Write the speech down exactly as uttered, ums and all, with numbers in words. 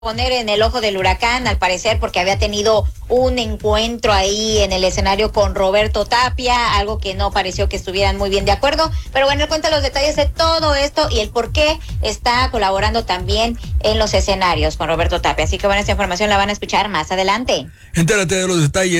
poner en el ojo del huracán, al parecer, porque había tenido un encuentro ahí en el escenario con Roberto Tapia, algo que no pareció que estuvieran muy bien de acuerdo. Pero bueno, él cuenta los detalles de todo esto y el por qué está colaborando también en los escenarios con Roberto Tapia. Así que bueno, esta información la van a escuchar más adelante. Entérate de los detalles.